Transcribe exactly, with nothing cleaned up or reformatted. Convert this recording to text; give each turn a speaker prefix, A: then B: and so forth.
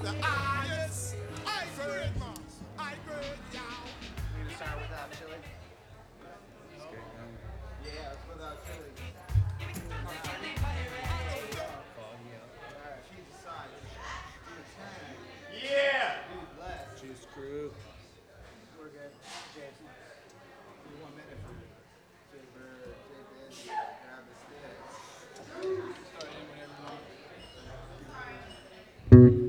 A: the highest. I grade, man. I grade, y'all.
B: You gonna start with uh, chili?